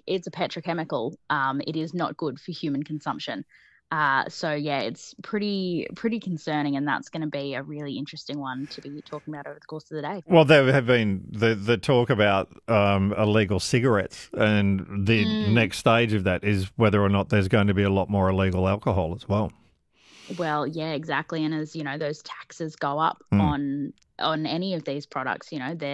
it's a petrochemical. It is not good for human consumption. So yeah, it's pretty concerning, and that's going to be a really interesting one to be talking about over the course of the day. Well, there have been the talk about illegal cigarettes, and the Mm. next stage of that is whether or not there's going to be a lot more illegal alcohol as well. Well, yeah, exactly. And as you know, those taxes go up Mm. on any of these products, they're